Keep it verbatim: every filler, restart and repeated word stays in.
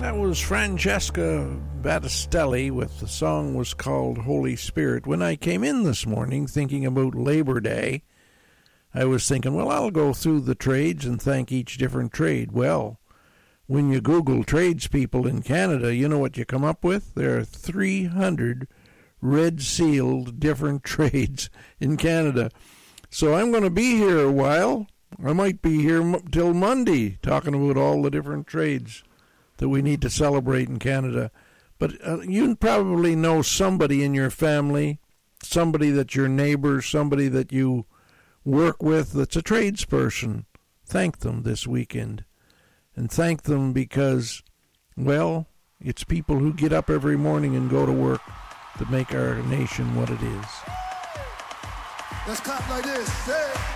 That was Francesca Battistelli with the song was called Holy Spirit. When I came in this morning thinking about Labor Day, I was thinking, well, I'll go through the trades and thank each different trade. Well, when you Google tradespeople in Canada, you know what you come up with? There are three hundred red-sealed different trades in Canada. So I'm going to be here a while. I might be here m- till Monday talking about all the different trades that we need to celebrate in Canada. But uh, you probably know somebody in your family, somebody that's your neighbor, somebody that you work with that's a tradesperson. Thank them this weekend. And thank them because, well, it's people who get up every morning and go to work that make our nation what it is. Let's clap like this. Hey.